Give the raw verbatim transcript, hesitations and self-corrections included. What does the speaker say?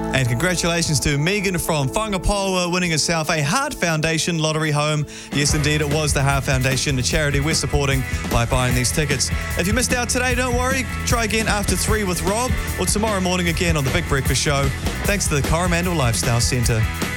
And congratulations to Megan from Whangapoa winning herself a Heart Foundation lottery home. Yes, indeed, it was the Heart Foundation, a charity we're supporting by buying these tickets. If you missed out today, don't worry. Try again after three with Rob or tomorrow morning again on The Big Breakfast Show. Thanks to the Coromandel Lifestyle Centre.